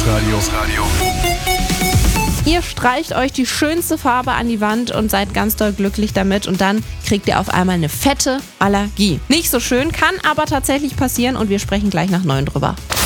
Hausradio. Ihr streicht euch die schönste Farbe an die Wand und seid ganz doll glücklich damit und dann kriegt ihr auf einmal eine fette Allergie. Nicht so schön, kann aber tatsächlich passieren und wir sprechen gleich nach 9 drüber.